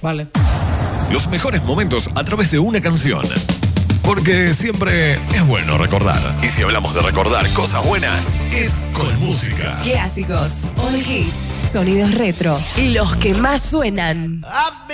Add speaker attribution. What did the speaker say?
Speaker 1: Vale.
Speaker 2: Los mejores momentos a través de una canción. Porque siempre es bueno recordar. Y si hablamos de recordar cosas buenas, es con música.
Speaker 3: Clásicos, all hits, sonidos retro, los que más suenan.